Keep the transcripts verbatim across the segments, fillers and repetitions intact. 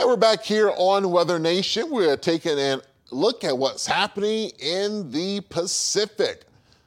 right, we're back here on Weather Nation. We're taking a look at what's happening in the Pacific.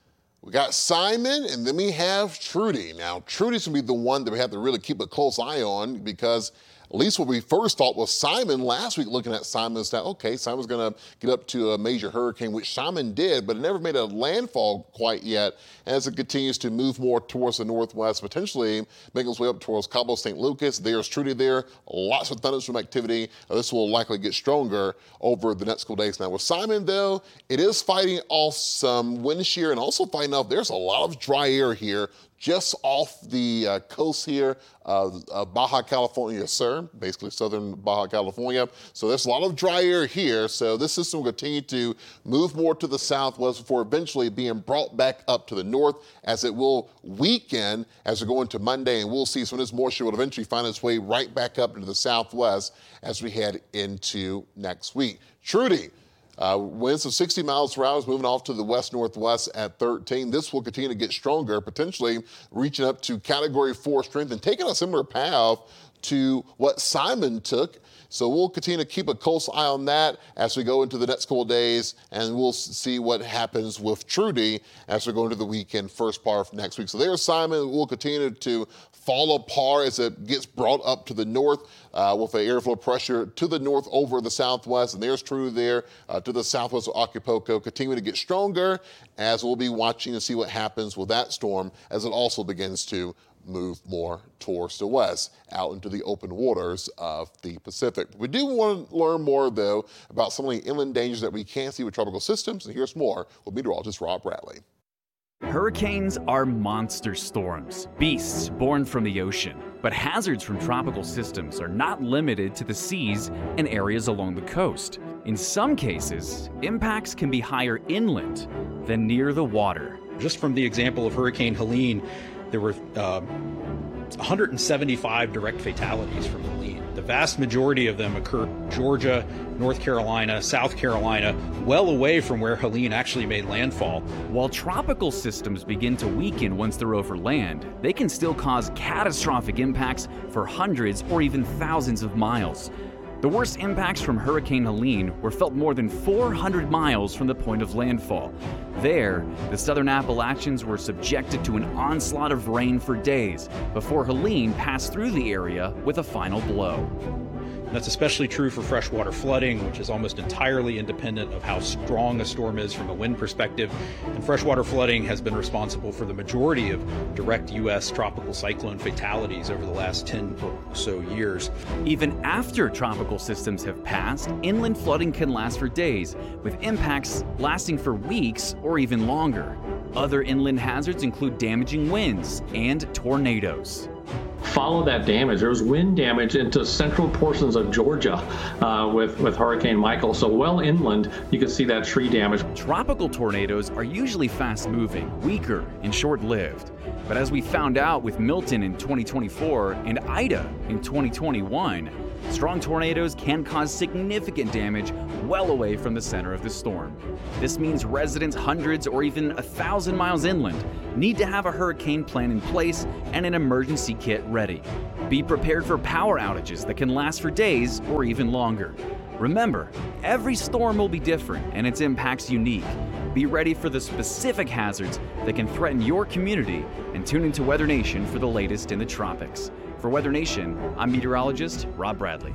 We got Simon, and then we have Trudy. Now, Trudy's going to be the one that we have to really keep a close eye on, because at least what we first thought was Simon last week, looking at Simon, that, okay, Simon's going to get up to a major hurricane, which Simon did, but it never made a landfall quite yet as it continues to move more towards the northwest, potentially making its way up towards Cabo Saint Lucas. There's Trudy there, lots of thunderstorm activity. This will likely get stronger over the next couple days. Now, with Simon, though, it is fighting off some wind shear and also fighting off, there's a lot of dry air here just off the uh, coast here of uh, Baja California, sir, basically southern Baja California. So there's a lot of dry air here. So this system will continue to move more to the southwest before eventually being brought back up to the north, as it will weaken as we go into Monday. And we'll see some of this moisture will eventually find its way right back up into the southwest as we head into next week. Trudy. Uh, winds of sixty miles per hour is moving off to the west-northwest at thirteen. This will continue to get stronger, potentially reaching up to category four strength and taking a similar path to what Simon took. So we'll continue to keep a close eye on that as we go into the next couple of days, and we'll see what happens with Trudy as we go into the weekend, first part of next week. So there's Simon. We'll continue to fall apart as it gets brought up to the north uh, with the airflow pressure to the north over the southwest. And there's Trudy there uh, to the southwest of Acapulco, continuing to get stronger as we'll be watching to see what happens with that storm as it also begins to move more towards the west, out into the open waters of the Pacific. We do want to learn more, though, about some of the inland dangers that we can see with tropical systems, and here's more with meteorologist Rob Bradley. Hurricanes are monster storms, beasts born from the ocean. But hazards from tropical systems are not limited to the seas and areas along the coast. In some cases, impacts can be higher inland than near the water. Just from the example of Hurricane Helene, there were uh, one hundred seventy-five direct fatalities from Helene. The vast majority of them occurred in Georgia, North Carolina, South Carolina, well away from where Helene actually made landfall. While tropical systems begin to weaken once they're over land, they can still cause catastrophic impacts for hundreds or even thousands of miles. The worst impacts from Hurricane Helene were felt more than four hundred miles from the point of landfall. There, the southern Appalachians were subjected to an onslaught of rain for days before Helene passed through the area with a final blow. That's especially true for freshwater flooding, which is almost entirely independent of how strong a storm is from a wind perspective. And freshwater flooding has been responsible for the majority of direct U S tropical cyclone fatalities over the last ten or so years. Even after tropical systems have passed, inland flooding can last for days, with impacts lasting for weeks or even longer. Other inland hazards include damaging winds and tornadoes. Follow that damage. There was wind damage into central portions of Georgia uh, with, with Hurricane Michael. So well inland, you can see that tree damage. Tropical tornadoes are usually fast-moving, weaker, and short-lived. But as we found out with Milton in twenty twenty-four and Ida in twenty twenty-one, strong tornadoes can cause significant damage well away from the center of the storm. This means residents hundreds or even a thousand miles inland need to have a hurricane plan in place and an emergency kit ready. Be prepared for power outages that can last for days or even longer. Remember, every storm will be different and its impacts unique. Be ready for the specific hazards that can threaten your community, and tune into Weather Nation for the latest in the tropics. For Weather Nation, I'm meteorologist Rob Bradley.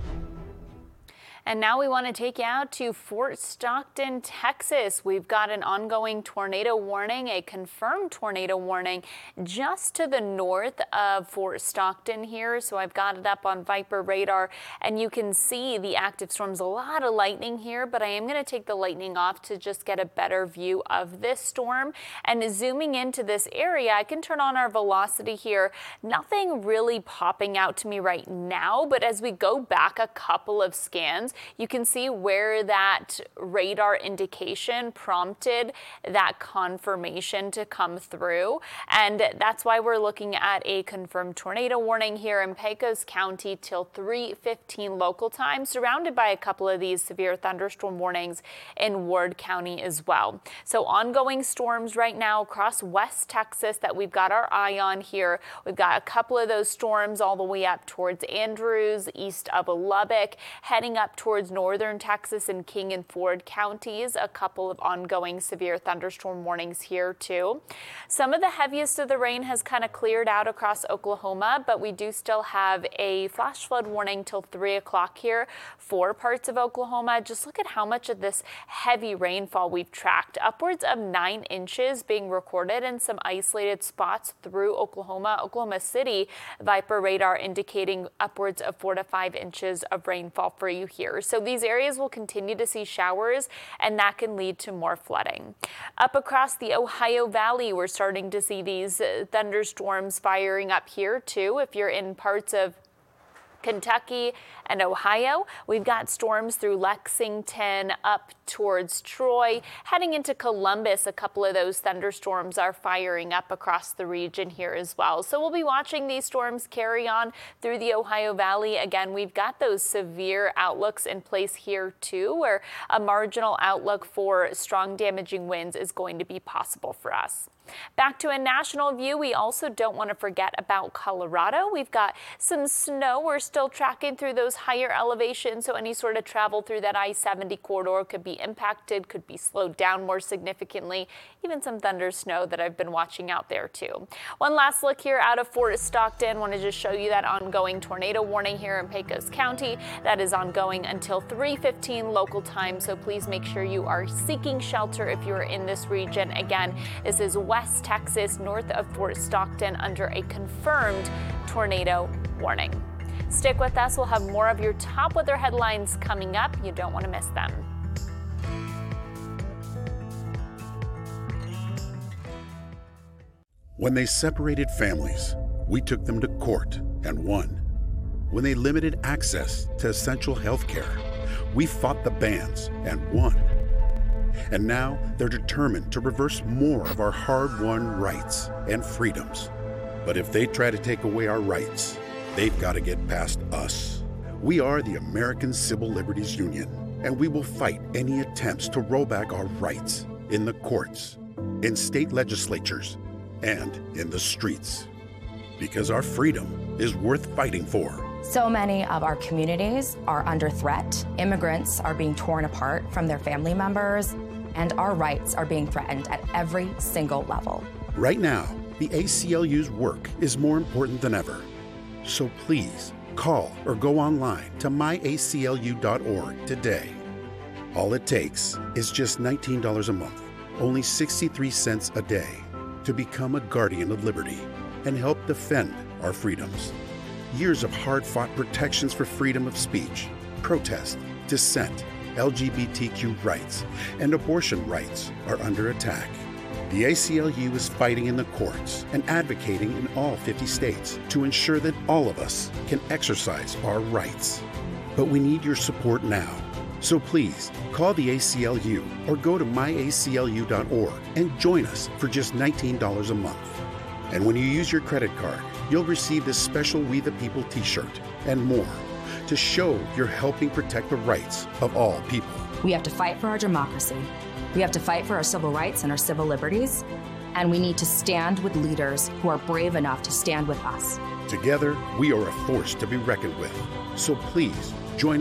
And now we want to take you out to Fort Stockton, Texas. We've got an ongoing tornado warning, a confirmed tornado warning just to the north of Fort Stockton here. So I've got it up on Viper radar, and you can see the active storms. A lot of lightning here, but I am going to take the lightning off to just get a better view of this storm. And zooming into this area, I can turn on our velocity here. Nothing really popping out to me right now, but as we go back a couple of scans, storms, you can see where that radar indication prompted that confirmation to come through. And that's why we're looking at a confirmed tornado warning here in Pecos County till three fifteen local time, surrounded by a couple of these severe thunderstorm warnings in Ward County as well. So ongoing storms right now across West Texas that we've got our eye on here. We've got a couple of those storms all the way up towards Andrews, east of Lubbock, heading up towards northern Texas and King and Ford counties. A couple of ongoing severe thunderstorm warnings here too. Some of the heaviest of the rain has kind of cleared out across Oklahoma, but we do still have a flash flood warning till three o'clock here for parts of Oklahoma. Just look at how much of this heavy rainfall we've tracked. Upwards of nine inches being recorded in some isolated spots through Oklahoma. Oklahoma City, Viper radar indicating upwards of four to five inches of rainfall for you here. So these areas will continue to see showers, and that can lead to more flooding. Up across the Ohio Valley, we're starting to see these uh, thunderstorms firing up here too. If you're in parts of Kentucky and Ohio, we've got storms through Lexington up towards Troy. Heading into Columbus, a couple of those thunderstorms are firing up across the region here as well. So we'll be watching these storms carry on through the Ohio Valley. Again, we've got those severe outlooks in place here too, where a marginal outlook for strong damaging winds is going to be possible for us. Back to a national view, we also don't want to forget about Colorado. We've got some snow. We're still tracking through those higher elevations, so any sort of travel through that I seventy corridor could be impacted, could be slowed down more significantly. Even some thunder snow that I've been watching out there too. One last look here out of Fort Stockton. Want to just show you that ongoing tornado warning here in Pecos County. That is ongoing until three fifteen local time, so please make sure you are seeking shelter if you're in this region. Again, this is West Texas, north of Fort Stockton, under a confirmed tornado warning. Stick with us. We'll have more of your top weather headlines coming up. You don't want to miss them. When they separated families, we took them to court and won. When they limited access to essential health care, we fought the bans and won. And now they're determined to reverse more of our hard-won rights and freedoms. But if they try to take away our rights, they've got to get past us. We are the American Civil Liberties Union, and we will fight any attempts to roll back our rights in the courts, in state legislatures, and in the streets. Because our freedom is worth fighting for. So many of our communities are under threat. Immigrants are being torn apart from their family members, and our rights are being threatened at every single level. Right now, the A C L U's work is more important than ever. So please, call or go online to my A C L U dot org today. All it takes is just nineteen dollars a month, only sixty-three cents a day, to become a guardian of liberty and help defend our freedoms. Years of hard-fought protections for freedom of speech, protest, dissent, L G B T Q rights, and abortion rights are under attack. The A C L U is fighting in the courts and advocating in all fifty states to ensure that all of us can exercise our rights. But we need your support now. So please, call the A C L U or go to my A C L U dot org and join us for just nineteen dollars a month. And when you use your credit card, you'll receive this special We the People t-shirt and more to show you're helping protect the rights of all people. We have to fight for our democracy. We have to fight for our civil rights and our civil liberties. And we need to stand with leaders who are brave enough to stand with us. Together, we are a force to be reckoned with. So please, join